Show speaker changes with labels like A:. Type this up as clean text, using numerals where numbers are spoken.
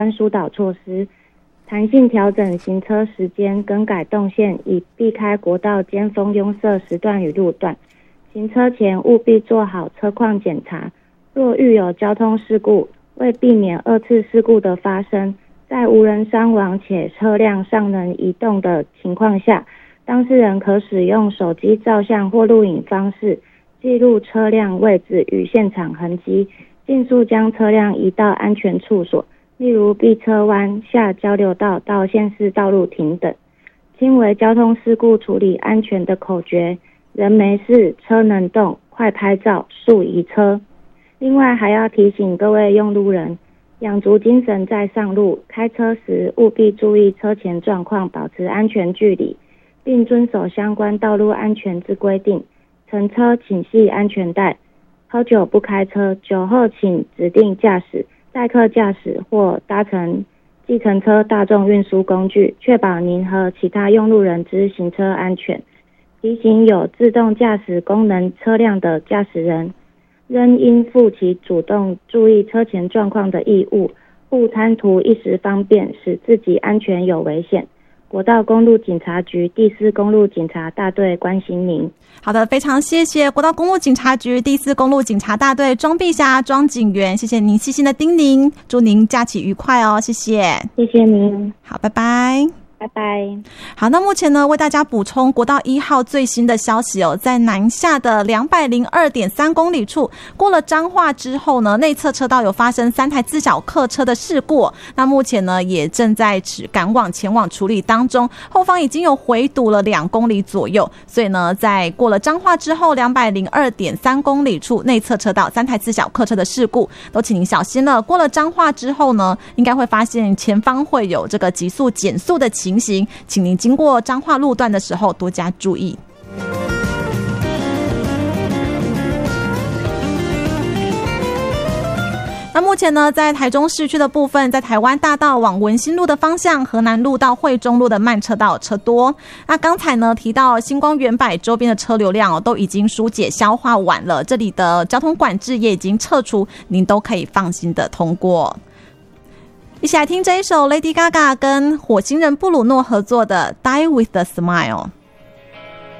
A: 疏导措施，弹性调整行车时间，更改动线，以避开国道尖峰拥塞时段与路段。行车前务必做好车况检查，若遇有交通事故，为避免二次事故的发生，在无人伤亡且车辆尚能移动的情况下，当事人可使用手机照相或录影方式记录车辆位置与现场痕迹，尽速将车辆移到安全处所，例如避车弯、下交流道到县市道路停等。轻微交通事故处理安全的口诀：人没事，车能动，快拍照，速移车。另外还要提醒各位用路人，养足精神再上路，开车时务必注意车前状况，保持安全距离，并遵守相关道路安全之规定。乘车请系安全带，喝酒不开车，酒后请指定驾驶、代客驾驶或搭乘计程车大众运输工具，确保您和其他用路人之行车安全。提醒有自动驾驶功能车辆的驾驶人，仍应负起主动注意车前状况的义务，勿贪图一时方便，使自己安全有危险。国道公路警察局第4公路警察大队关心您。
B: 好的，非常谢谢国道公路警察局第4公路警察大队庄碧霞庄警员，谢谢您细心的叮咛，祝您假期愉快哦，谢谢。
A: 谢谢您。
B: 好，拜拜。
A: 拜拜。
B: 好，那目前呢，为大家补充国道1号最新的消息哦，在南下的202.3公里处，过了彰化之后呢，内侧车道有发生3台自小客车的事故，那目前呢也正在前往处理当中，后方已经有回堵了2公里左右，所以呢，在过了彰化之后202.3公里处内侧车道3台自小客车的事故，都请您小心了。过了彰化之后呢，应该会发现前方会有这个急速减速的情形，请您经过彰化路段的时候多加注意。那目前呢，在台中市区的部分，在台湾大道往文心路的方向，河南路到惠中路的慢车道车多。那刚才呢提到星光远百周边的车流量都已经疏解消化完了，这里的交通管制也已经撤除，您都可以放心的通过。一起来听这一首 Lady Gaga 跟火星人布鲁诺合作的 Die with a Smile。